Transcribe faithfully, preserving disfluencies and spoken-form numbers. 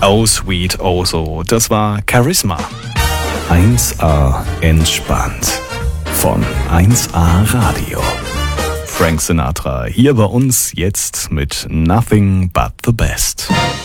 Oh Sweet Oh So, das war Charisma. eins A entspannt von eins A Radio. Frank Sinatra hier bei uns jetzt mit Nothing But The Best.